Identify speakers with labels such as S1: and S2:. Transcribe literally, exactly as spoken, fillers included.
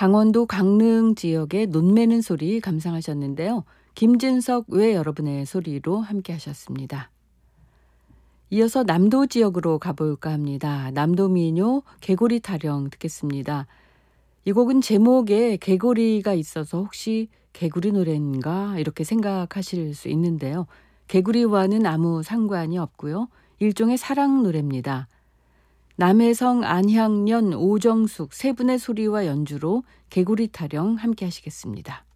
S1: 강원도 강릉 지역의 논매는 소리 감상하셨는데요. 김진석 외 여러분의 소리로 함께 하셨습니다. 이어서 남도 지역으로 가볼까 합니다. 남도 민요 개구리 타령 듣겠습니다. 이 곡은 제목에 개구리가 있어서 혹시 개구리 노래인가 이렇게 생각하실 수 있는데요. 개구리와는 아무 상관이 없고요. 일종의 사랑 노래입니다. 남해성, 안향연, 오정숙 세 분의 소리와 연주로 개구리 타령 함께 하시겠습니다.